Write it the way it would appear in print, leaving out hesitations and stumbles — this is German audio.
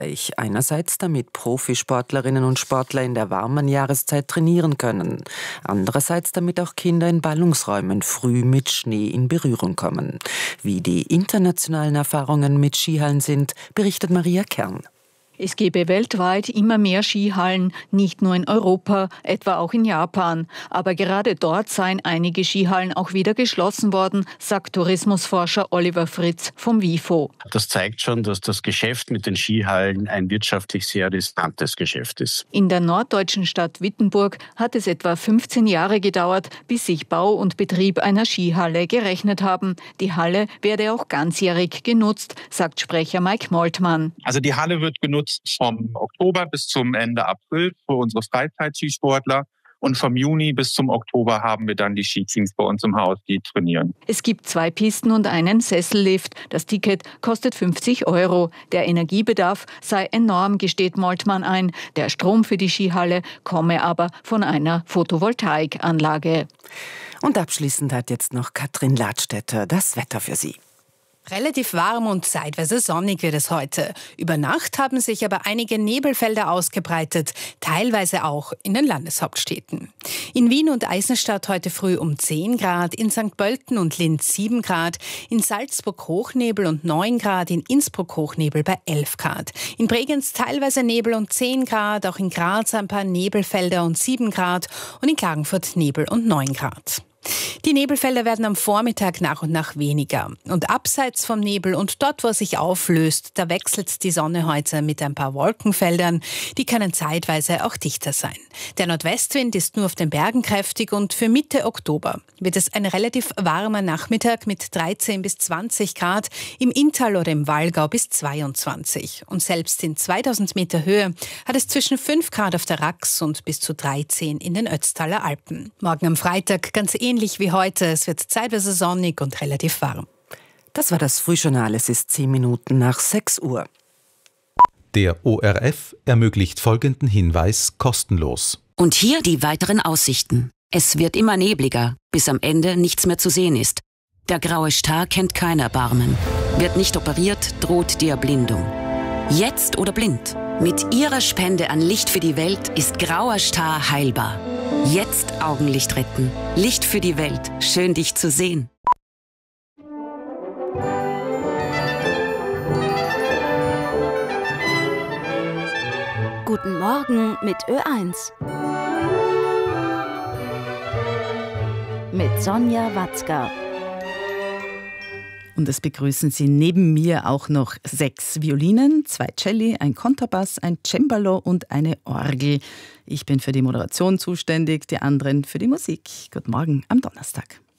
Einerseits, damit Profisportlerinnen und Sportler in der warmen Jahreszeit trainieren können. Andererseits, damit auch Kinder in Ballungsräumen früh mit Schnee in Berührung kommen. Wie die internationalen Erfahrungen mit Skihallen sind, berichtet Maria Kern. Es gebe weltweit immer mehr Skihallen, nicht nur in Europa, etwa auch in Japan. Aber gerade dort seien einige Skihallen auch wieder geschlossen worden, sagt Tourismusforscher Oliver Fritz vom WIFO. Das zeigt schon, dass das Geschäft mit den Skihallen ein wirtschaftlich sehr riskantes Geschäft ist. In der norddeutschen Stadt Wittenburg hat es etwa 15 Jahre gedauert, bis sich Bau und Betrieb einer Skihalle gerechnet haben. Die Halle werde auch ganzjährig genutzt, sagt Sprecher Mike Moltmann. Also die Halle wird genutzt vom Oktober bis zum Ende April für unsere Freizeitskisportler. Und vom Juni bis zum Oktober haben wir dann die Skiteams bei uns im Haus, die trainieren. Es gibt 2 Pisten und einen Sessellift. Das Ticket kostet 50 €. Der Energiebedarf sei enorm, gesteht Moltmann ein. Der Strom für die Skihalle komme aber von einer Photovoltaikanlage. Und abschließend hat jetzt noch Katrin Ladstätter das Wetter für Sie. Relativ warm und zeitweise sonnig wird es heute. Über Nacht haben sich aber einige Nebelfelder ausgebreitet, teilweise auch in den Landeshauptstädten. In Wien und Eisenstadt heute früh um 10 Grad, in St. Pölten und Linz 7 Grad, in Salzburg Hochnebel und 9 Grad, in Innsbruck Hochnebel bei 11 Grad. In Bregenz teilweise Nebel und 10 Grad, auch in Graz ein paar Nebelfelder und 7 Grad und in Klagenfurt Nebel und 9 Grad. Die Nebelfelder werden am Vormittag nach und nach weniger. Und abseits vom Nebel und dort, wo er sich auflöst, da wechselt die Sonne heute mit ein paar Wolkenfeldern. Die können zeitweise auch dichter sein. Der Nordwestwind ist nur auf den Bergen kräftig und für Mitte Oktober wird es ein relativ warmer Nachmittag mit 13 bis 20 Grad, im Inntal oder im Wallgau bis 22. Und selbst in 2000 Meter Höhe hat es zwischen 5 Grad auf der Rax und bis zu 13 in den Ötztaler Alpen. Morgen am Freitag ganz ähnlich wie heute. Es wird zeitweise sonnig und relativ warm. Das war das Frühjournal. Es ist 10 Minuten nach 6 Uhr. Der ORF ermöglicht folgenden Hinweis kostenlos. Und hier die weiteren Aussichten. Es wird immer nebliger, bis am Ende nichts mehr zu sehen ist. Der graue Star kennt kein Erbarmen. Wird nicht operiert, droht die Erblindung. Jetzt oder blind. Mit Ihrer Spende an Licht für die Welt ist grauer Star heilbar. Jetzt Augenlicht retten. Licht für die Welt. Schön, dich zu sehen. Guten Morgen mit Ö1. Mit Sonja Watzka. Und es begrüßen Sie neben mir auch noch 6 Violinen, 2 Celli, ein Kontrabass, ein Cembalo und eine Orgel. Ich bin für die Moderation zuständig, die anderen für die Musik. Guten Morgen am Donnerstag.